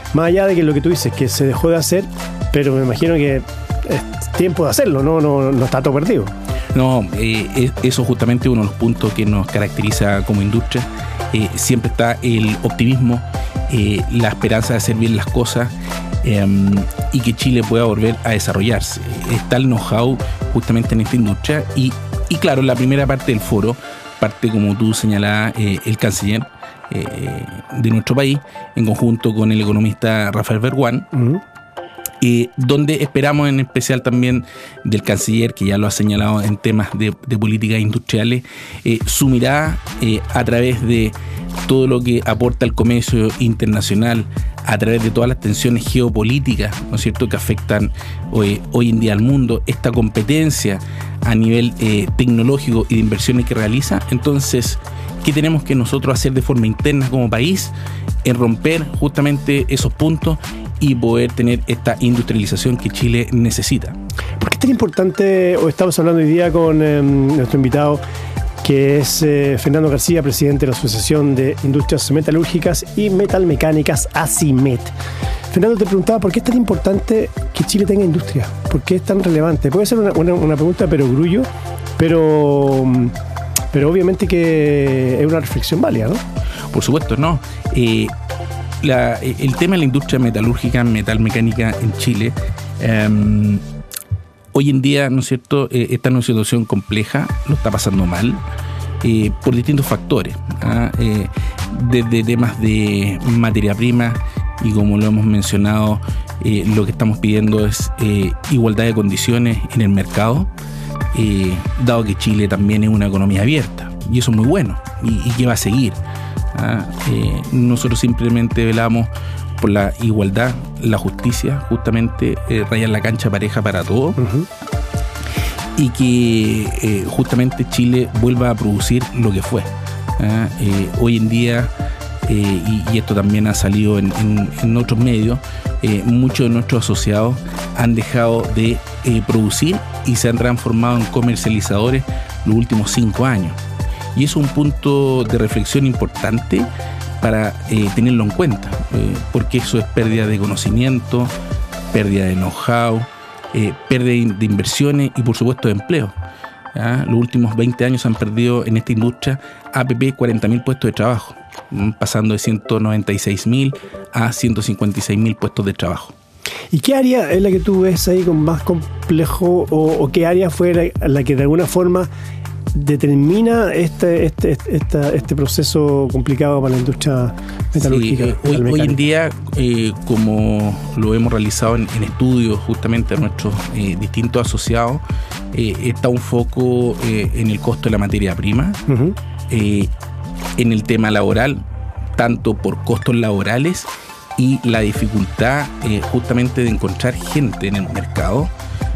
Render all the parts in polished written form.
más allá de que lo que tú dices, que se dejó de hacer, pero me imagino que es tiempo de hacerlo, no está todo perdido. No, eso justamente es uno de los puntos que nos caracteriza como industria. Siempre está el optimismo, la esperanza de hacer bien las cosas y que Chile pueda volver a desarrollarse. Está el know-how justamente en esta industria y claro, la primera parte del foro parte, como tú señalabas, el canciller de nuestro país, en conjunto con el economista Rafael Berguán, donde esperamos en especial también del canciller, que ya lo ha señalado en temas de políticas industriales, su mirada a través de todo lo que aporta el comercio internacional, a través de todas las tensiones geopolíticas, ¿no es cierto?, que afectan hoy en día al mundo, esta competencia a nivel tecnológico y de inversiones que realiza. Entonces, ¿qué tenemos que nosotros hacer de forma interna como país en romper justamente esos puntos y poder tener esta industrialización que Chile necesita? ¿Por qué es tan importante? Hoy estamos hablando hoy día con nuestro invitado, que es Fernando García, presidente de la Asociación de Industrias Metalúrgicas y Metalmecánicas, ASIMET. Fernando, te preguntaba, ¿por qué es tan importante que Chile tenga industria? ¿Por qué es tan relevante? Puede ser una pregunta perogrullo, pero obviamente que es una reflexión válida, ¿no? Por supuesto, no. El tema de la industria metalúrgica, metalmecánica en Chile, hoy en día, ¿no es cierto?, está en una situación compleja, lo está pasando mal, por distintos factores, desde temas de materia prima, y como lo hemos mencionado, lo que estamos pidiendo es igualdad de condiciones en el mercado, dado que Chile también es una economía abierta, y eso es muy bueno, y que va a seguir. Nosotros simplemente velamos por la igualdad, la justicia, justamente rayar la cancha pareja para todos, y que justamente Chile vuelva a producir lo que fue. Hoy en día, y esto también ha salido en otros medios, muchos de nuestros asociados han dejado de producir y se han transformado en comercializadores los últimos 5 años. Y eso es un punto de reflexión importante para tenerlo en cuenta, porque eso es pérdida de conocimiento, pérdida de know-how, pérdida de inversiones y por supuesto de empleo. Los últimos 20 años han perdido en esta industria APP 40.000 puestos de trabajo, pasando de 196.000 a 156.000 puestos de trabajo. ¿Y qué área es la que tú ves ahí con más complejo o qué área fue la que de alguna forma determina este proceso complicado para la industria metalúrgica? Sí, hoy en día, como lo hemos realizado en estudios justamente a nuestros distintos asociados, está un foco en el costo de la materia prima, en el tema laboral, tanto por costos laborales y la dificultad justamente de encontrar gente en el mercado,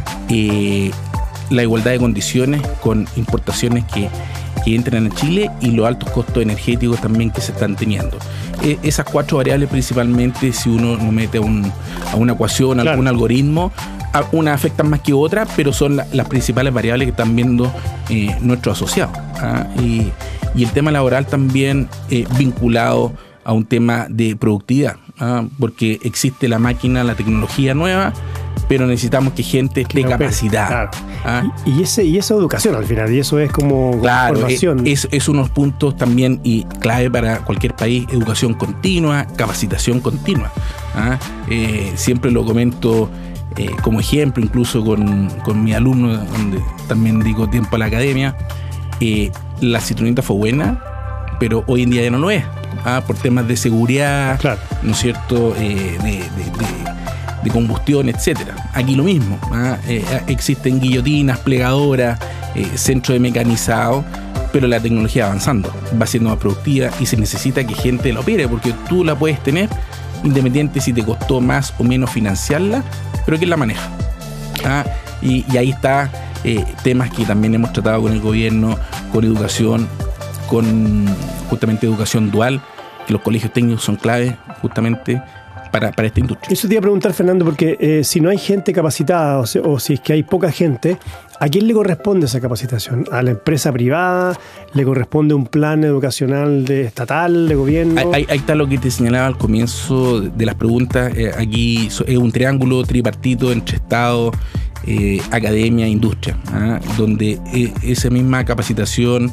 la igualdad de condiciones con importaciones que entran a Chile y los altos costos energéticos también que se están teniendo. Esas 4 variables principalmente, si uno nos mete a una ecuación, a algún algoritmo, unas afectan más que otras, pero son las principales variables que están viendo nuestros asociados. Y el tema laboral también vinculado a un tema de productividad, porque existe la máquina, la tecnología nueva, pero necesitamos que gente esté capacitada. Claro. Y esa educación al final, y eso es como formación. Es unos puntos también y clave para cualquier país: educación continua, capacitación continua. Siempre lo comento como ejemplo, incluso con mi alumno, donde también dedico tiempo a la academia. La citronita fue buena, pero hoy en día ya no lo es, por temas de seguridad, claro, ¿no es cierto?, de combustión, etcétera. Aquí lo mismo, existen guillotinas, plegadoras, centros de mecanizado, pero la tecnología avanzando, va siendo más productiva y se necesita que gente la opere, porque tú la puedes tener independiente si te costó más o menos financiarla, pero ¿quién la maneja? Y ahí está temas que también hemos tratado con el gobierno, con educación, con justamente educación dual, que los colegios técnicos son claves justamente para esta industria. Eso te iba a preguntar, Fernando, porque si no hay gente capacitada o si es que hay poca gente, ¿a quién le corresponde esa capacitación? ¿A la empresa privada? ¿Le corresponde un plan educacional estatal, de gobierno? Ahí está lo que te señalaba al comienzo de las preguntas. Aquí es un triángulo tripartito entre Estado, academia e industria, donde esa misma capacitación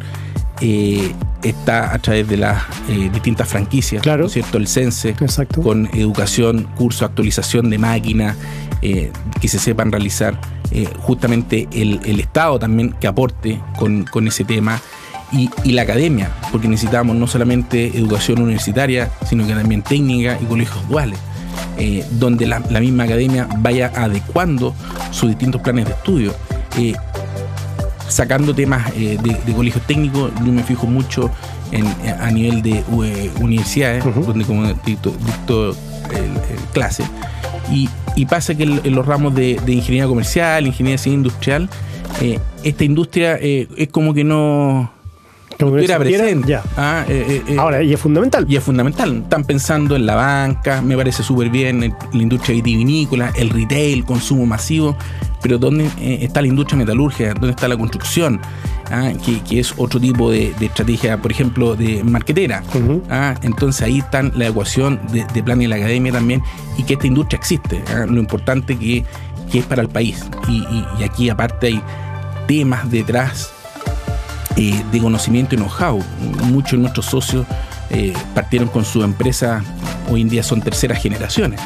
está a través de las distintas franquicias, claro, ¿no es cierto? El CENSE, exacto, con educación, curso, actualización de máquinas que se sepan realizar. Justamente el Estado también que aporte con ese tema, y la academia, porque necesitamos no solamente educación universitaria, sino que también técnica y colegios duales, donde la misma academia vaya adecuando sus distintos planes de estudio. Sacando temas de colegios técnicos, yo me fijo mucho a nivel de universidades, donde como dicto clase, y pasa que en los ramos de ingeniería comercial, ingeniería civil industrial, esta industria es como que no estuviera presente. Ahora, y es fundamental. Y es fundamental. Están pensando en la banca, me parece súper bien, en la industria vitivinícola, el retail, consumo masivo, pero ¿dónde está la industria metalúrgica? ¿Dónde está la construcción? Que es otro tipo de estrategia, por ejemplo, de marketera. Entonces ahí está la ecuación de plan de la academia también, y que esta industria existe. Lo importante que es para el país. Y aquí aparte hay temas detrás de conocimiento y know-how. Muchos de nuestros socios partieron con su empresa, hoy en día son terceras generaciones.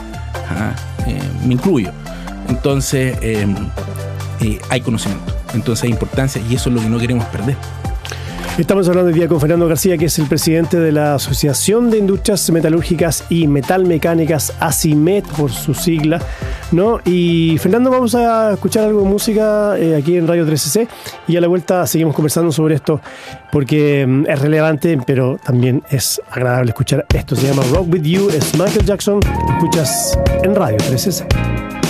Me incluyo. Entonces hay conocimiento, entonces hay importancia, y eso es lo que no queremos perder. Estamos hablando hoy día con Fernando García, que es el presidente de la Asociación de Industrias Metalúrgicas y Metalmecánicas, ASIMET por su sigla, ¿no? Y Fernando, vamos a escuchar algo de música aquí en Radio 13C, y a la vuelta seguimos conversando sobre esto, porque es relevante, pero también es agradable escuchar esto. Se llama Rock With You, es Michael Jackson, lo escuchas en Radio 13C.